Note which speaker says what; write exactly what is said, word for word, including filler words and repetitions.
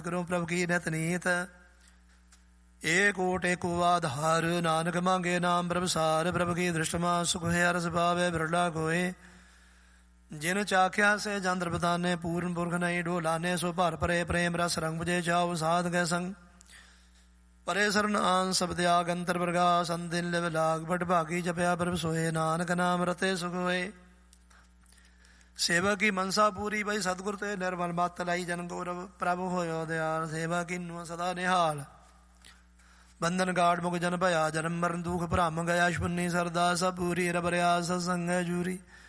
Speaker 1: ਕਰੋ ਪ੍ਰਭ ਕੀ ਨਿਤ ਨੀਤ। ਏਕ ਓਟ ਏਕੋ ਆਧਾਰ, ਨਾਨਕ ਮੰਗੇ ਨਾਮ ਪ੍ਰਭ ਸਾਰ। ਪ੍ਰਭ ਕੀ ਦ੍ਰਿਸ਼ਟਮਾ ਸੁਖ ਹੈ ਰਸ ਪਾਵੇ ਬਿਰਲਾ ਕੋਏ। ਜਿਨ ਚਾਖਿਆ ਸੇ ਜੰਦਰ ਬਤਾਨੇ, ਪੂਰਨ ਪੁਰਖ ਨਹੀਂ ਢੋਲਾਨੇ। ਸੋ ਭਰ ਭਰੇ ਪ੍ਰੇਮ ਰਸ ਰੰਗ ਬੁਝੇ, ਚਾਉ ਸਾਧ ਗੈ ਸੰਗ। ਪਰੇ ਸਰਨ ਆਨ ਸਬਦ ਆਗ, ਅੰਤਰ ਪ੍ਰਗਾਸ ਅੰਦਿਨ ਲਿਵ ਲਾਗ। ਬਟ ਭਾਗੀ ਜਪਿਆ ਪ੍ਰਭ ਸੋਏ, ਨਾਨਕ ਨਾਮ ਰਤੇ ਸੁਖ ਹੋਏ। ਸੇਵਾ ਕੀ ਮਨਸਾ ਪੂਰੀ, ਬਈ ਸਤਿਗੁਰ ਤੇ ਨਿਰਮਲ ਮਤ ਲਾਈ। ਜਨ ਗੌਰਵ ਪ੍ਰਭ ਹੋਇਓ ਦਿਆਲ, ਸੇਵਾ ਕੀਨੁ ਸਦਾ ਨਿਹਾਲ। ਬੰਧਨ ਗਾੜ ਮੁਖ ਜਨ ਭਇਆ, ਜਨਮ ਮਰਨ ਦੁਖ ਭਰਮ ਗਿਆ। ਸ਼ੁਨੀ ਸਰਦਾ ਸਭ ਪੂਰੀ, ਰਬ ਰਿਆ ਸਤਸੰਗ ਜੂਰੀ।